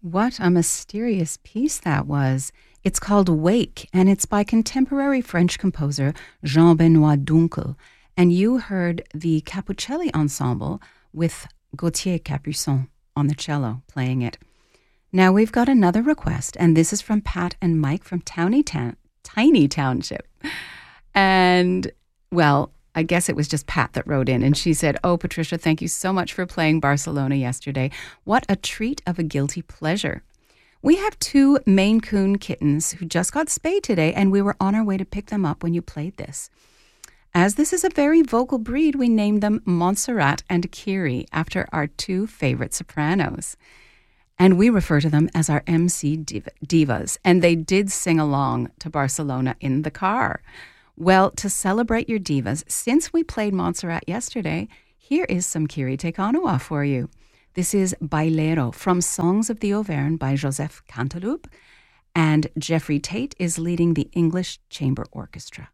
What a mysterious piece that was. It's called Wake, and it's by contemporary French composer Jean-Benoit Dunkel. And you heard the Capucelli Ensemble with Gauthier Capuçon on the cello playing it. Now we've got another request, and this is from Pat and Mike from Tiny Township. And, well, I guess it was just Pat that wrote in, and she said, "Oh, Patricia, thank you so much for playing Barcelona yesterday. What a treat of a guilty pleasure. We have two Maine Coon kittens who just got spayed today, and we were on our way to pick them up when you played this. As this is a very vocal breed, we named them Montserrat and Kiri after our two favorite sopranos. And we refer to them as our MC divas, and they did sing along to Barcelona in the car. Well, to celebrate your divas, since we played Montserrat yesterday, here is some Kiri Te Kanawa for you. This is Bailero from Songs of the Auvergne by Joseph Canteloup, and Jeffrey Tate is leading the English Chamber Orchestra.